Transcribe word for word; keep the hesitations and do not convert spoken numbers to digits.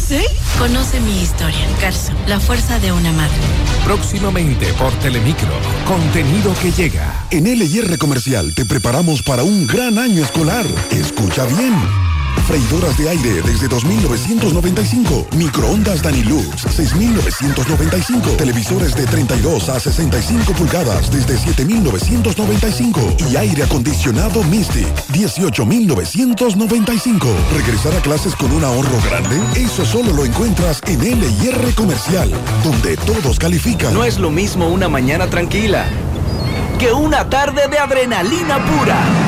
sé? Conoce mi historia. Carso, la fuerza de una madre. Próximamente por Telemicro. Contenido que llega. En L y R Comercial te preparamos para un gran año escolar. Escucha bien. Freidoras de aire desde dos mil novecientos noventa y cinco. Microondas Danilux seis mil novecientos noventa y cinco. Televisores de treinta y dos a sesenta y cinco pulgadas desde siete mil novecientos noventa y cinco. Y aire acondicionado Mystic dieciocho mil novecientos noventa y cinco. ¿Regresar a clases con un ahorro grande? Eso solo lo encuentras en L y R Comercial, donde todos califican. No es lo mismo una mañana tranquila que una tarde de adrenalina pura.